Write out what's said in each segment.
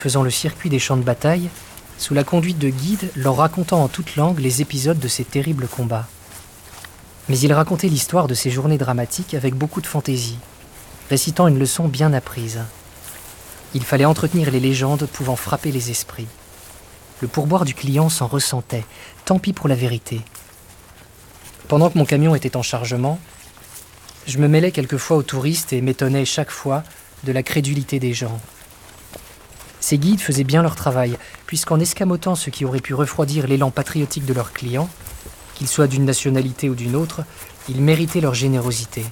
faisant le circuit des champs de bataille, sous la conduite de guides leur racontant en toute langue les épisodes de ces terribles combats. Mais il racontait l'histoire de ces journées dramatiques avec beaucoup de fantaisie, récitant une leçon bien apprise. Il fallait entretenir les légendes pouvant frapper les esprits. Le pourboire du client s'en ressentait, tant pis pour la vérité. Pendant que mon camion était en chargement, je me mêlais quelquefois aux touristes et m'étonnais chaque fois de la crédulité des gens. Ces guides faisaient bien leur travail, puisqu'en escamotant ce qui aurait pu refroidir l'élan patriotique de leurs clients, qu'ils soient d'une nationalité ou d'une autre, ils méritaient leur générosité.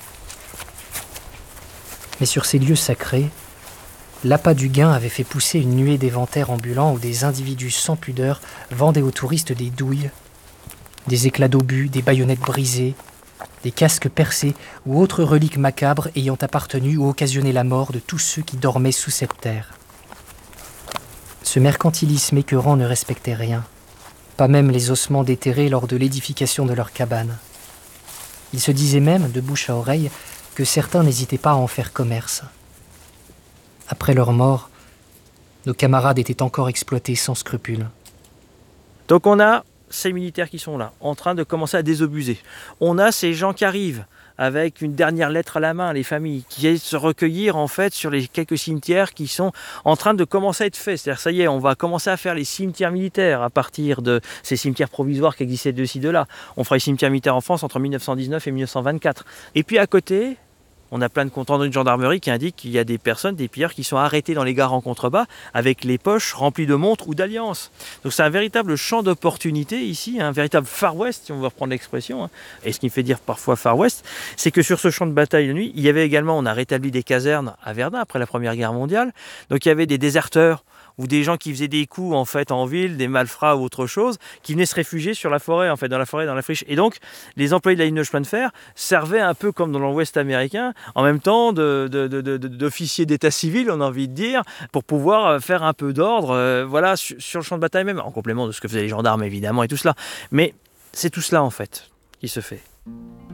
Mais sur ces lieux sacrés, l'appât du gain avait fait pousser une nuée d'éventaires ambulants où des individus sans pudeur vendaient aux touristes des douilles, des éclats d'obus, des baïonnettes brisées, des casques percés ou autres reliques macabres ayant appartenu ou occasionné la mort de tous ceux qui dormaient sous cette terre. Ce mercantilisme écœurant ne respectait rien, pas même les ossements déterrés lors de l'édification de leurs cabanes. Il se disait même, de bouche à oreille, que certains n'hésitaient pas à en faire commerce. Après leur mort, nos camarades étaient encore exploités sans scrupule. Donc on a ces militaires qui sont là, en train de commencer à désobuser. On a ces gens qui arrivent avec une dernière lettre à la main, les familles, qui viennent se recueillir en fait sur les quelques cimetières qui sont en train de commencer à être faits. C'est-à-dire, ça y est, on va commencer à faire les cimetières militaires à partir de ces cimetières provisoires qui existaient de ci, de là. On fera les cimetières militaires en France entre 1919 et 1924. Et puis à côté, on a plein de comptes rendus de gendarmerie qui indiquent qu'il y a des personnes, des pillards qui sont arrêtés dans les gares en contrebas avec les poches remplies de montres ou d'alliances. Donc c'est un véritable champ d'opportunités ici, un véritable Far West, si on veut reprendre l'expression. Et ce qui me fait dire parfois Far West, c'est que sur ce champ de bataille de nuit, il y avait également, on a rétabli des casernes à Verdun après la Première Guerre mondiale. Donc il y avait des déserteurs ou des gens qui faisaient des coups en fait en ville, des malfrats ou autre chose, qui venaient se réfugier sur la forêt, en fait, dans la forêt, dans la friche. Et donc, les employés de la ligne de chemin de fer servaient un peu comme dans l'Ouest américain, en même temps d'officiers d'état civil, on a envie de dire, pour pouvoir faire un peu d'ordre, voilà, sur le champ de bataille même, en complément de ce que faisaient les gendarmes évidemment et tout cela. Mais c'est tout cela en fait qui se fait.